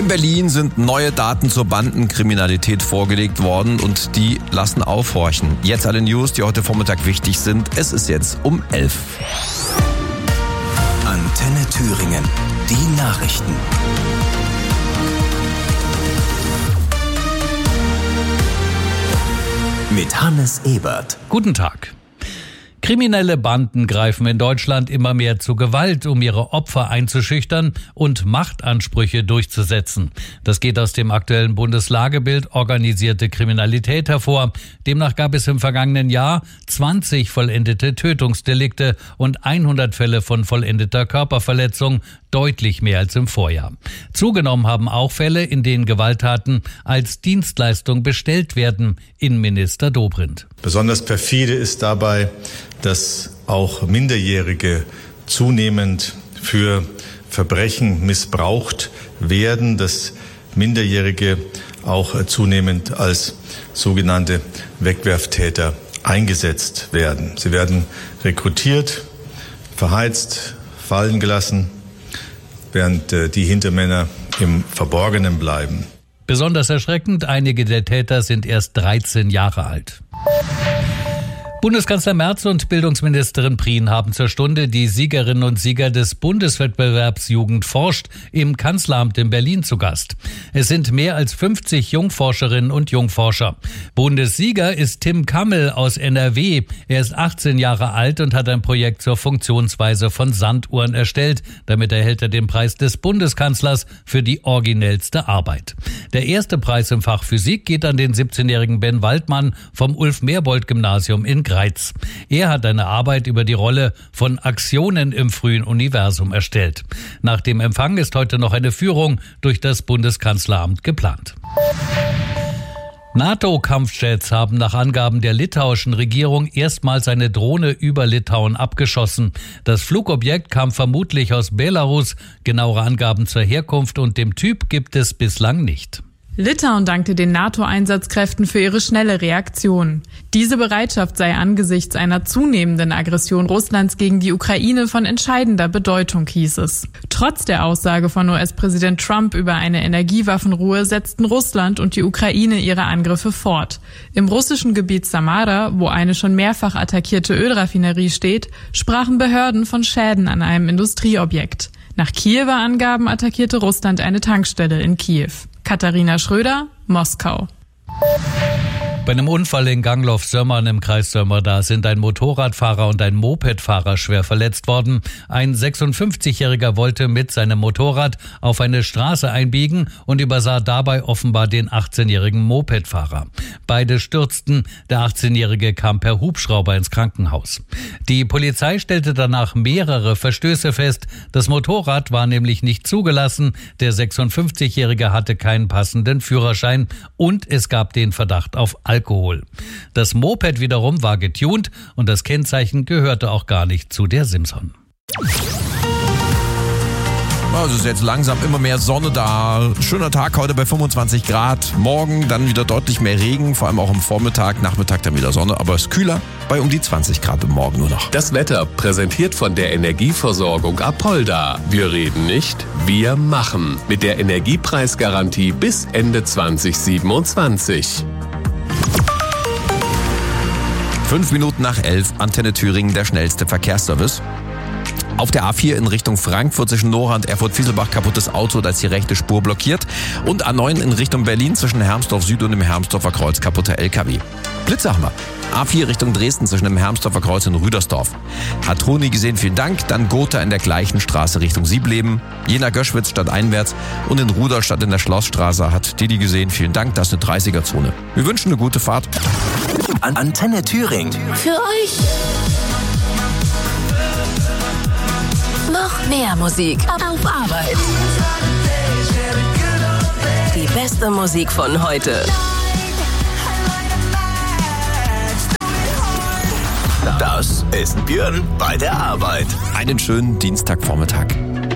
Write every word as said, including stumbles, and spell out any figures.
In Berlin sind neue Daten zur Bandenkriminalität vorgelegt worden und die lassen aufhorchen. Jetzt alle News, die heute Vormittag wichtig sind. Es ist jetzt um elf. Antenne Thüringen, die Nachrichten. Mit Hannes Ebert. Guten Tag. Kriminelle Banden greifen in Deutschland immer mehr zu Gewalt, um ihre Opfer einzuschüchtern und Machtansprüche durchzusetzen. Das geht aus dem aktuellen Bundeslagebild Organisierte Kriminalität hervor. Demnach gab es im vergangenen Jahr zwanzig vollendete Tötungsdelikte und hundert Fälle von vollendeter Körperverletzung, deutlich mehr als im Vorjahr. Zugenommen haben auch Fälle, in denen Gewalttaten als Dienstleistung bestellt werden, Innenminister Dobrindt. Besonders perfide ist dabei, dass auch Minderjährige zunehmend für Verbrechen missbraucht werden, dass Minderjährige auch zunehmend als sogenannte Wegwerftäter eingesetzt werden. Sie werden rekrutiert, verheizt, fallen gelassen, während die Hintermänner im Verborgenen bleiben. Besonders erschreckend, einige der Täter sind erst dreizehn Jahre alt. Bundeskanzler Merz und Bildungsministerin Prien haben zur Stunde die Siegerinnen und Sieger des Bundeswettbewerbs Jugend forscht im Kanzleramt in Berlin zu Gast. Es sind mehr als fünfzig Jungforscherinnen und Jungforscher. Bundessieger ist Tim Kammel aus N R W. Er ist achtzehn Jahre alt und hat ein Projekt zur Funktionsweise von Sanduhren erstellt. Damit erhält er den Preis des Bundeskanzlers für die originellste Arbeit. Der erste Preis im Fach Physik geht an den siebzehnjährigen Ben Waldmann vom Ulf-Merbold-Gymnasium in Greiz. Er hat eine Arbeit über die Rolle von Aktionen im frühen Universum erstellt. Nach dem Empfang ist heute noch eine Führung durch das Bundeskanzleramt geplant. NATO-Kampfjets haben nach Angaben der litauischen Regierung erstmals eine Drohne über Litauen abgeschossen. Das Flugobjekt kam vermutlich aus Belarus. Genauere Angaben zur Herkunft und dem Typ gibt es bislang nicht. Litauen dankte den NATO-Einsatzkräften für ihre schnelle Reaktion. Diese Bereitschaft sei angesichts einer zunehmenden Aggression Russlands gegen die Ukraine von entscheidender Bedeutung, hieß es. Trotz der Aussage von U S-Präsident Trump über eine Energiewaffenruhe setzten Russland und die Ukraine ihre Angriffe fort. Im russischen Gebiet Samara, wo eine schon mehrfach attackierte Ölraffinerie steht, sprachen Behörden von Schäden an einem Industrieobjekt. Nach Kiewer Angaben attackierte Russland eine Tankstelle in Kiew. Katharina Schröder, Moskau. Bei einem Unfall in Gangloff-Sömmern im Kreis Sömmerda sind ein Motorradfahrer und ein Mopedfahrer schwer verletzt worden. Ein sechsundfünfzigjähriger wollte mit seinem Motorrad auf eine Straße einbiegen und übersah dabei offenbar den achtzehnjährigen Mopedfahrer. Beide stürzten. Der achtzehnjährige kam per Hubschrauber ins Krankenhaus. Die Polizei stellte danach mehrere Verstöße fest. Das Motorrad war nämlich nicht zugelassen. Der sechsundfünfzigjährige hatte keinen passenden Führerschein und es gab den Verdacht auf Alkohol. Alkohol. Das Moped wiederum war getunt und das Kennzeichen gehörte auch gar nicht zu der Simson. Also ist jetzt langsam immer mehr Sonne da. Schöner Tag heute bei fünfundzwanzig Grad. Morgen dann wieder deutlich mehr Regen, vor allem auch am Vormittag, Nachmittag dann wieder Sonne. Aber es ist kühler bei um die zwanzig Grad im Morgen nur noch. Das Wetter präsentiert von der Energieversorgung Apolda. Wir reden nicht, wir machen. Mit der Energiepreisgarantie bis Ende zwanzig siebenundzwanzig. Fünf Minuten nach elf, Antenne Thüringen, der schnellste Verkehrsservice. Auf der A vier in Richtung Frankfurt zwischen Nora und Erfurt-Fieselbach kaputtes Auto, da ist die rechte Spur blockiert. Und A neun in Richtung Berlin zwischen Hermsdorf Süd und dem Hermsdorfer Kreuz kaputter L K W. Blitze haben wir. A vier Richtung Dresden zwischen dem Hermsdorfer Kreuz und Rüdersdorf. Hat Toni gesehen, vielen Dank. Dann Gotha in der gleichen Straße Richtung Siebleben. Jena-Göschwitz stadteinwärts und in Rudolstadt in der Schlossstraße hat Didi gesehen, vielen Dank. Das ist eine dreißiger-Zone. Wir wünschen eine gute Fahrt. An Antenne Thüringen. Für euch. Noch mehr Musik auf Arbeit. Die beste Musik von heute. Das ist Björn bei der Arbeit. Einen schönen Dienstagvormittag.